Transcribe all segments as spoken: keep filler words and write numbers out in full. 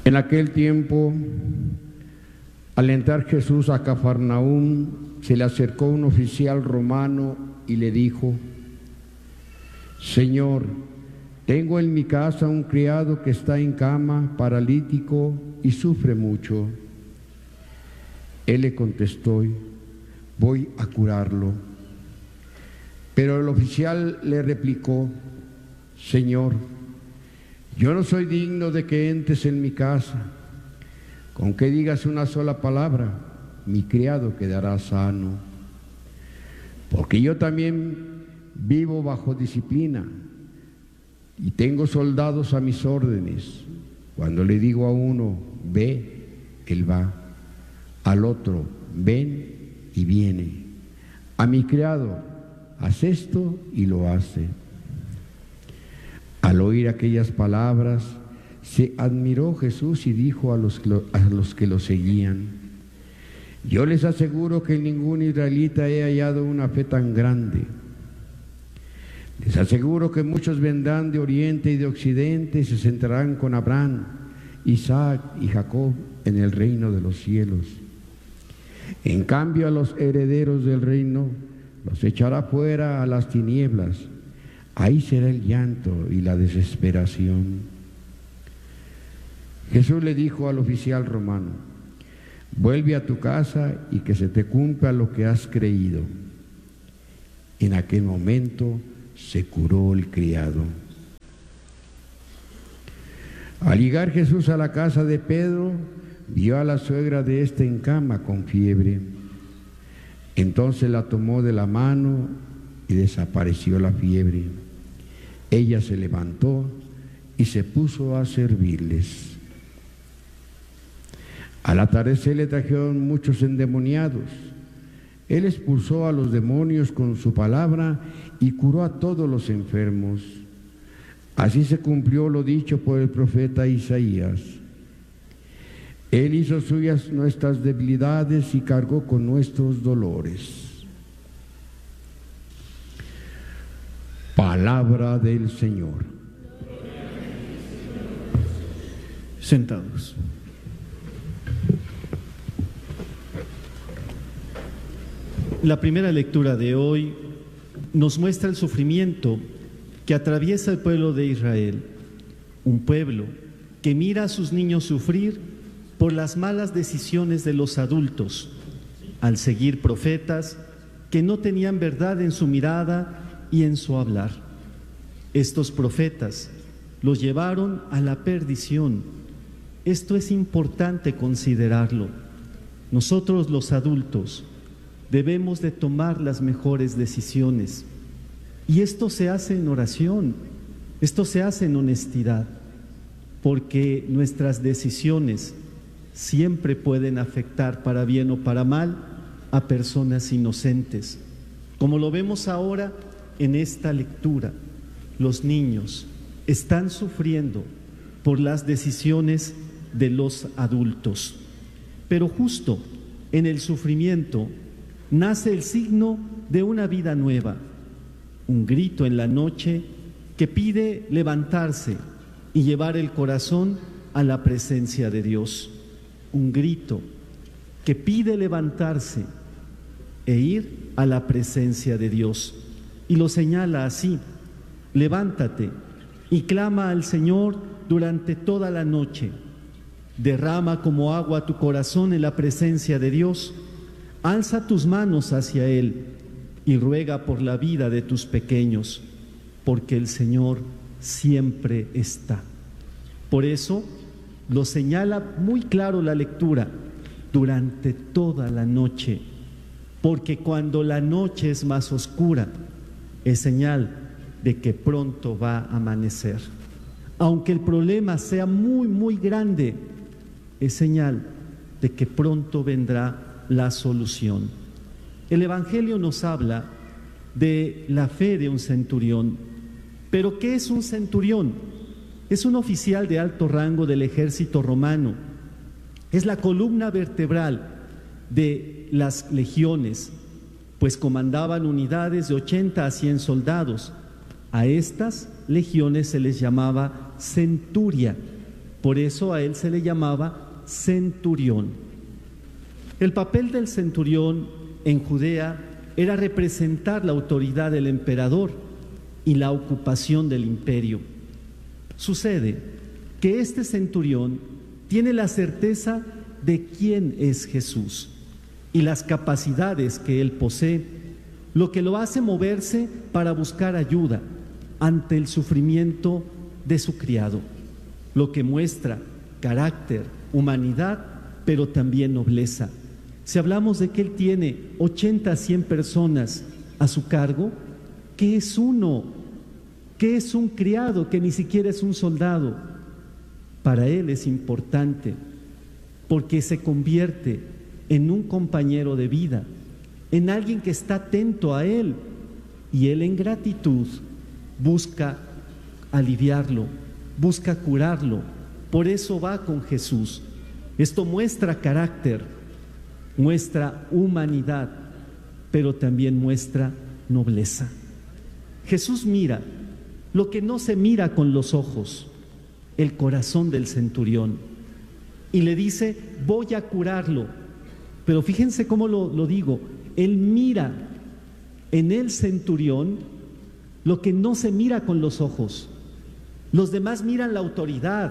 En aquel tiempo, al entrar Jesús a Cafarnaúm, se le acercó un oficial romano y le dijo: Señor, tengo en mi casa un criado que está en cama, paralítico, y sufre mucho. Él le contestó: voy a curarlo. Pero el oficial le replicó: Señor, yo no soy digno de que entres en mi casa. Con que digas una sola palabra, mi criado quedará sano. Porque yo también vivo bajo disciplina y tengo soldados a mis órdenes. Cuando le digo a uno, ve, él va. Al otro, ven, y viene. A mi criado, haz esto, y lo hace. Al oír aquellas palabras, se admiró Jesús y dijo a los, a los que lo seguían: yo les aseguro que en ningún israelita he hallado una fe tan grande. Les aseguro que muchos vendrán de oriente y de occidente y se sentarán con Abraham, Isaac y Jacob en el reino de los cielos. En cambio, a los herederos del reino los echará fuera a las tinieblas. Ahí será el llanto y la desesperación. Jesús le dijo al oficial romano: vuelve a tu casa y que se te cumpla lo que has creído. En aquel momento se curó el criado. Al llegar Jesús a la casa de Pedro, vio a la suegra de éste en cama con fiebre. Entonces la tomó de la mano y desapareció la fiebre. Ella se levantó y se puso a servirles. Al atardecer le trajeron muchos endemoniados. Él expulsó a los demonios con su palabra y curó a todos los enfermos. Así se cumplió lo dicho por el profeta Isaías: Él hizo suyas nuestras debilidades y cargó con nuestros dolores. Palabra del Señor. Sentados. La primera lectura de hoy nos muestra el sufrimiento que atraviesa el pueblo de Israel, un pueblo que mira a sus niños sufrir por las malas decisiones de los adultos, al seguir profetas que no tenían verdad en su mirada y en su hablar. Estos profetas los llevaron a la perdición. Esto es importante considerarlo. Nosotros, los adultos, debemos de tomar las mejores decisiones. Y esto se hace en oración, esto se hace en honestidad, porque nuestras decisiones siempre pueden afectar para bien o para mal a personas inocentes. Como lo vemos ahora en esta lectura, los niños están sufriendo por las decisiones de los adultos. Pero justo en el sufrimiento nace el signo de una vida nueva, un grito en la noche que pide levantarse y llevar el corazón a la presencia de Dios. Un grito que pide levantarse e ir a la presencia de Dios. Y lo señala así: levántate y clama al Señor durante toda la noche. Derrama como agua tu corazón en la presencia de Dios. Alza tus manos hacia Él y ruega por la vida de tus pequeños, porque el Señor siempre está. Por eso lo señala muy claro la lectura: durante toda la noche, porque cuando la noche es más oscura, es señal de que pronto va a amanecer. Aunque el problema sea muy, muy grande, es señal de que pronto vendrá la solución. El Evangelio nos habla de la fe de un centurión. ¿Pero qué es un centurión? Es un oficial de alto rango del ejército romano. Es la columna vertebral de las legiones, pues comandaban unidades de ochenta a cien soldados. A estas legiones se les llamaba centuria. Por eso a él se le llamaba centurión. El papel del centurión en Judea era representar la autoridad del emperador y la ocupación del imperio. Sucede que este centurión tiene la certeza de quién es Jesús y las capacidades que él posee, lo que lo hace moverse para buscar ayuda ante el sufrimiento de su criado, lo que muestra carácter, humanidad, pero también nobleza. Si hablamos de que él tiene ochenta a cien personas a su cargo, ¿qué es uno? ¿Qué es un criado que ni siquiera es un soldado? Para él es importante porque se convierte en un compañero de vida, en alguien que está atento a él, y él en gratitud busca aliviarlo, busca curarlo. Por eso va con Jesús. Esto muestra carácter, muestra humanidad, pero también muestra nobleza. Jesús mira lo que no se mira con los ojos, el corazón del centurión, y le dice: voy a curarlo. Pero fíjense cómo lo, lo digo, él mira en el centurión lo que no se mira con los ojos. Los demás miran la autoridad,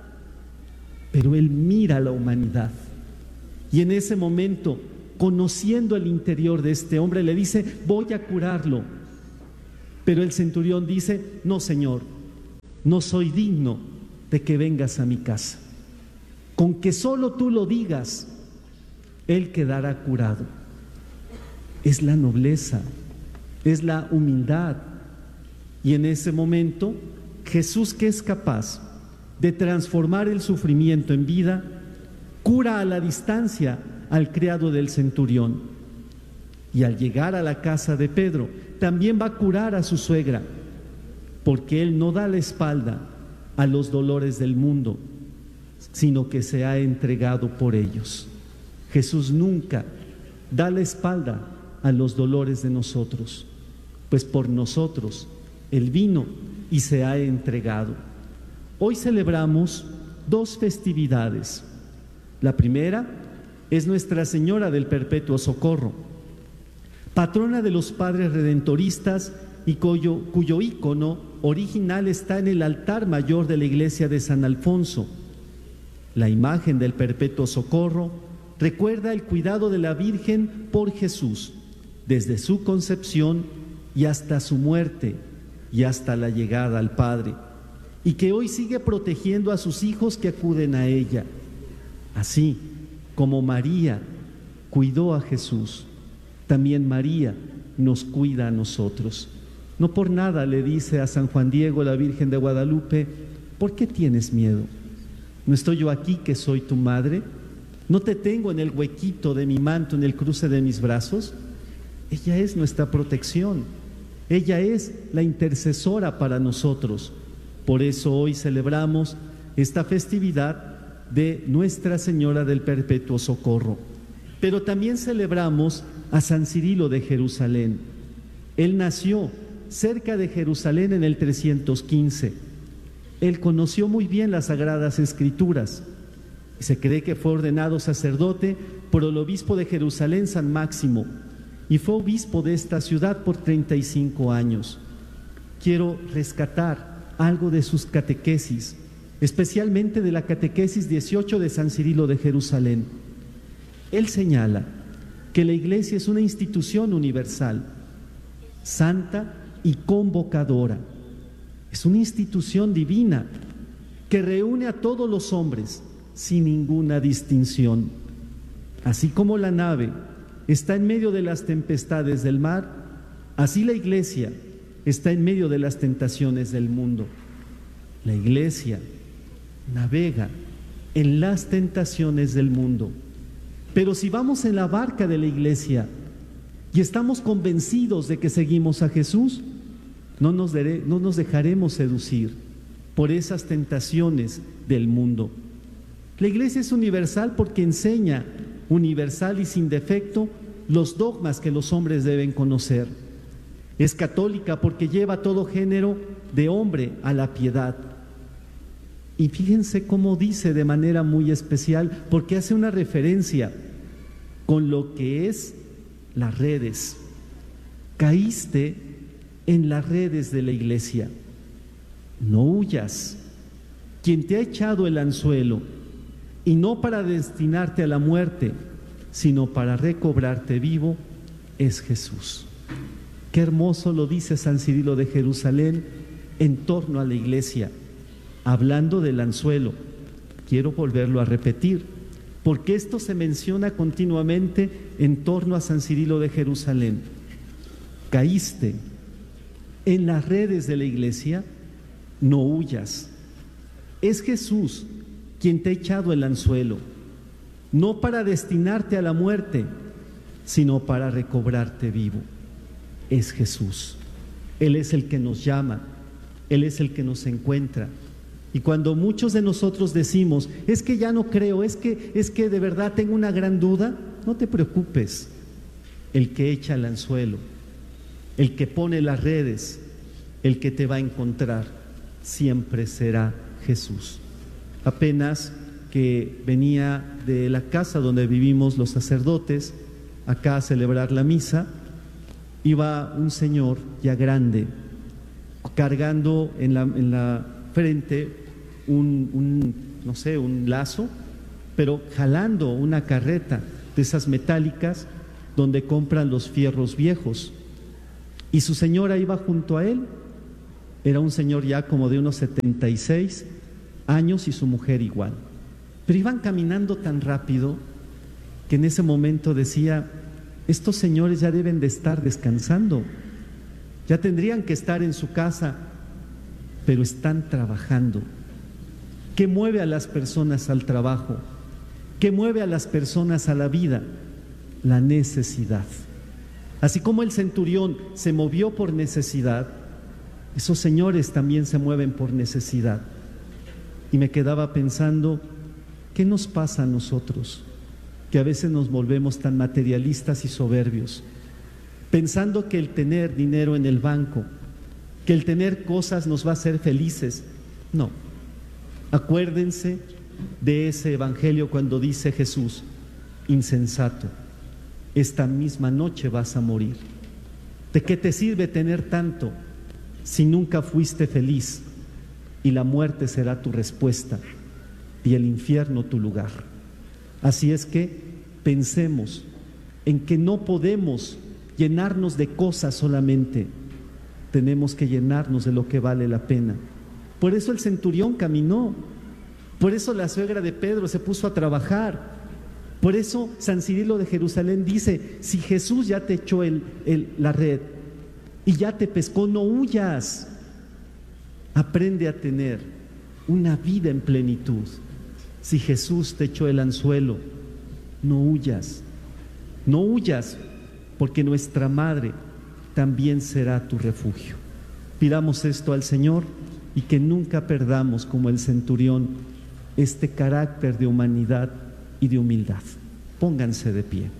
pero él mira la humanidad. Y en ese momento, conociendo el interior de este hombre, le dice: voy a curarlo. Pero el centurión dice: no, Señor, no soy digno de que vengas a mi casa. Con que solo tú lo digas, él quedará curado. Es la nobleza, es la humildad. Y en ese momento, Jesús, que es capaz de transformar el sufrimiento en vida, cura a la distancia al criado del centurión. Y al llegar a la casa de Pedro, también va a curar a su suegra, porque él no da la espalda a los dolores del mundo, sino que se ha entregado por ellos. Jesús nunca da la espalda a los dolores de nosotros, pues por nosotros Él vino y se ha entregado. Hoy celebramos dos festividades. La primera es Nuestra Señora del Perpetuo Socorro, patrona de los padres redentoristas y cuyo, cuyo ícono original está en el altar mayor de la iglesia de San Alfonso. La imagen del Perpetuo Socorro recuerda el cuidado de la Virgen por Jesús, desde su concepción y hasta su muerte y hasta la llegada al Padre, y que hoy sigue protegiendo a sus hijos que acuden a ella. Así como María cuidó a Jesús, también María nos cuida a nosotros. No por nada le dice a San Juan Diego, la Virgen de Guadalupe: ¿por qué tienes miedo? ¿No estoy yo aquí que soy tu madre? ¿No te tengo en el huequito de mi manto, en el cruce de mis brazos? Ella es nuestra protección, ella es la intercesora para nosotros. Por eso hoy celebramos esta festividad de Nuestra Señora del Perpetuo Socorro. Pero también celebramos a San Cirilo de Jerusalén. Él nació cerca de Jerusalén en el trescientos quince. Él conoció muy bien las Sagradas Escrituras. Se cree que fue ordenado sacerdote por el obispo de Jerusalén, San Máximo, y fue obispo de esta ciudad por treinta y cinco años. Quiero rescatar algo de sus catequesis, especialmente de la catequesis dieciocho de San Cirilo de Jerusalén. Él señala que la Iglesia es una institución universal, santa y convocadora. Es una institución divina que reúne a todos los hombres sin ninguna distinción. Así como la nave está en medio de las tempestades del mar, así la Iglesia está en medio de las tentaciones del mundo. La Iglesia navega en las tentaciones del mundo. Pero si vamos en la barca de la Iglesia y estamos convencidos de que seguimos a Jesús, no nos, de, no nos dejaremos seducir por esas tentaciones del mundo. La Iglesia es universal porque enseña, universal y sin defecto, los dogmas que los hombres deben conocer. Es católica porque lleva todo género de hombre a la piedad. Y fíjense cómo dice de manera muy especial, porque hace una referencia con lo que es las redes. Caíste en las redes de la iglesia. No huyas. Quien te ha echado el anzuelo, y no para destinarte a la muerte, sino para recobrarte vivo, es Jesús. Qué hermoso lo dice San Cirilo de Jerusalén en torno a la iglesia, hablando del anzuelo. Quiero volverlo a repetir, porque esto se menciona continuamente en torno a San Cirilo de Jerusalén. Caíste en las redes de la iglesia, no huyas. Es Jesús quien te ha echado el anzuelo, no para destinarte a la muerte, sino para recobrarte vivo. Es Jesús. Él es el que nos llama, Él es el que nos encuentra. Y cuando muchos de nosotros decimos, es que ya no creo, es que, es que de verdad tengo una gran duda, no te preocupes. El que echa el anzuelo, el que pone las redes, el que te va a encontrar, siempre será Jesús. Apenas que venía de la casa donde vivimos los sacerdotes, acá a celebrar la misa, iba un señor ya grande, cargando en la, en la frente un, un, no sé, un lazo, pero jalando una carreta de esas metálicas donde compran los fierros viejos. Y su señora iba junto a él. Era un señor ya como de unos setenta y seis años y su mujer igual. Pero iban caminando tan rápido que en ese momento decía, estos señores ya deben de estar descansando, ya tendrían que estar en su casa, pero están trabajando. ¿Qué mueve a las personas al trabajo? ¿Qué mueve a las personas a la vida? La necesidad. Así como el centurión se movió por necesidad, esos señores también se mueven por necesidad. Y me quedaba pensando, ¿qué nos pasa a nosotros? Que a veces nos volvemos tan materialistas y soberbios, pensando que el tener dinero en el banco, que el tener cosas nos va a hacer felices. No. Acuérdense de ese evangelio cuando dice Jesús, insensato, esta misma noche vas a morir. ¿De qué te sirve tener tanto si nunca fuiste feliz? Y la muerte será tu respuesta y el infierno tu lugar. Así es que pensemos en que no podemos llenarnos de cosas solamente, tenemos que llenarnos de lo que vale la pena. Por eso el centurión caminó, por eso la suegra de Pedro se puso a trabajar, por eso San Cirilo de Jerusalén dice, si Jesús ya te echó el, el, la red y ya te pescó, no huyas. Aprende a tener una vida en plenitud. Si Jesús te echó el anzuelo, no huyas, no huyas, porque nuestra Madre también será tu refugio. Pidamos esto al Señor y que nunca perdamos, como el centurión, este carácter de humanidad y de humildad. Pónganse de pie.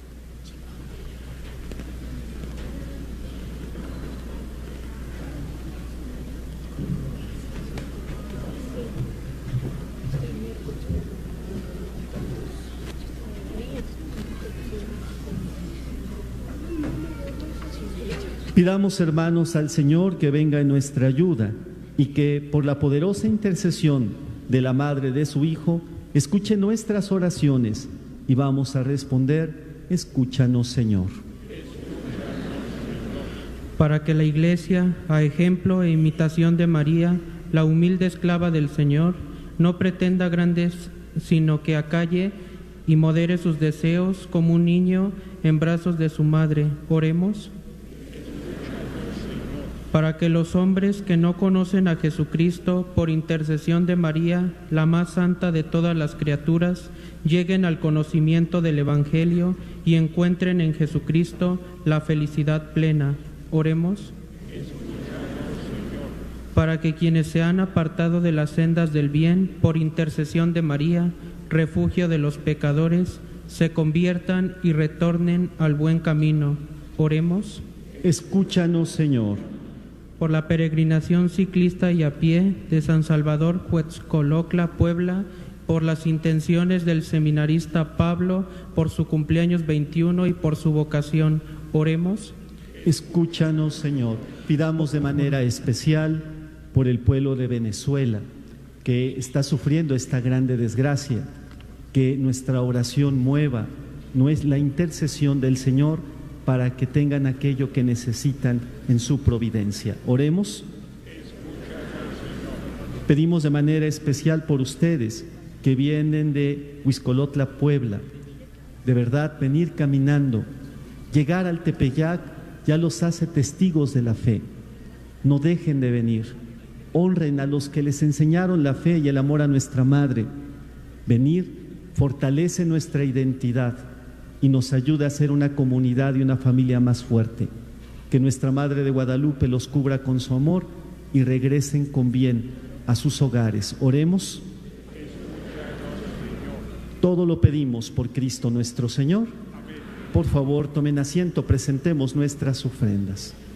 Pidamos, hermanos, al Señor que venga en nuestra ayuda y que por la poderosa intercesión de la Madre de su Hijo escuche nuestras oraciones y vamos a responder, escúchanos, Señor. Para que la Iglesia, a ejemplo e imitación de María, la humilde esclava del Señor, no pretenda grandes, sino que acalle y modere sus deseos como un niño en brazos de su madre. Oremos. Para que los hombres que no conocen a Jesucristo, por intercesión de María, la más santa de todas las criaturas, lleguen al conocimiento del Evangelio y encuentren en Jesucristo la felicidad plena. Oremos. Para que quienes se han apartado de las sendas del bien, por intercesión de María, refugio de los pecadores, se conviertan y retornen al buen camino. Oremos. Escúchanos, Señor. por la peregrinación ciclista y a pie de San Salvador, Huetzcolocla, Puebla, por las intenciones del seminarista Pablo, por su cumpleaños veintiuno y por su vocación. Oremos. Escúchanos, Señor. Pidamos de manera especial por el pueblo de Venezuela, que está sufriendo esta grande desgracia, que nuestra oración mueva, no es la intercesión del Señor para que tengan aquello que necesitan en su providencia. Oremos. Pedimos de manera especial por ustedes que vienen de Huixcolotla, Puebla, de verdad venir caminando, llegar al Tepeyac ya los hace testigos de la fe. No dejen de venir, honren a los que les enseñaron la fe y el amor a nuestra Madre. Venir fortalece nuestra identidad y nos ayuda a ser una comunidad y una familia más fuerte. Que nuestra Madre de Guadalupe los cubra con su amor y regresen con bien a sus hogares. Oremos. Todo lo pedimos por Cristo nuestro Señor. Por favor, tomen asiento, presentemos nuestras ofrendas.